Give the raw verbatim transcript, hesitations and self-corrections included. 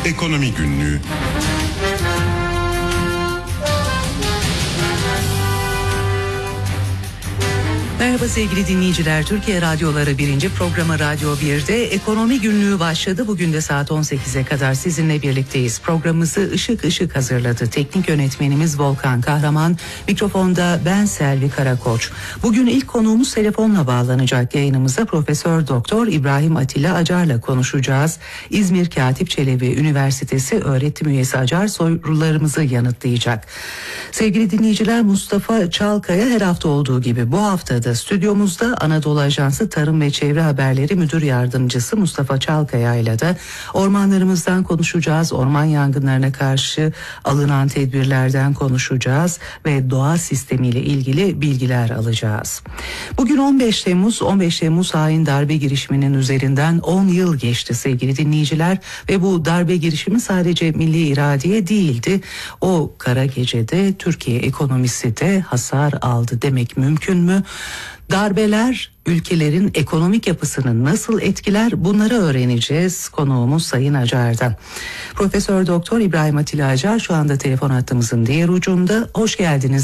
Ekonomi Günlüğü. Merhaba sevgili dinleyiciler. Türkiye Radyoları birinci programı Radyo bir'de Ekonomi Günlüğü başladı. Bugün de saat on sekize kadar sizinle birlikteyiz. Programımızı Işık Işık hazırladı. Teknik yönetmenimiz Volkan Kahraman. Mikrofonda ben Selvi Karakoç. Bugün ilk konuğumuz telefonla bağlanacak yayınımıza Profesör Doktor İbrahim Atilla Acar'la konuşacağız. İzmir Katip Çelebi Üniversitesi öğretim üyesi Acar sorularımızı yanıtlayacak. Sevgili dinleyiciler, Mustafa Çalkaya her hafta olduğu gibi bu hafta da stüdyomuzda. Anadolu Ajansı Tarım ve Çevre Haberleri Müdür Yardımcısı Mustafa Çalkaya ile de ormanlarımızdan konuşacağız. Orman yangınlarına karşı alınan tedbirlerden konuşacağız ve doğa sistemiyle ilgili bilgiler alacağız. Bugün on beş Temmuz, on beş Temmuz hain darbe girişiminin üzerinden on yıl geçti sevgili dinleyiciler ve bu darbe girişimi sadece milli iradeye değildi. O kara gecede Türkiye ekonomisi de hasar aldı demek mümkün mü? Darbeler ülkelerin ekonomik yapısını nasıl etkiler, bunları öğreneceğiz konuğumuz Sayın Acar'dan. Profesör Doktor İbrahim Atilla Acar şu anda telefon hattımızın diğer ucunda. Hoş geldiniz